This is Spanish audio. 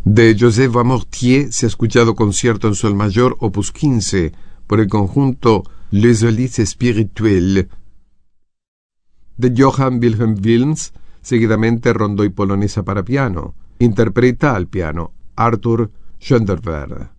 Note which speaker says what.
Speaker 1: De Joseph Amortier se ha escuchado concierto en sol mayor, opus 15, por el conjunto Les Ulysses Spirituels. De Johann Wilhelm Wilms, seguidamente rondó y polonesa para piano. Interpreta al piano Arthur Schoenberg.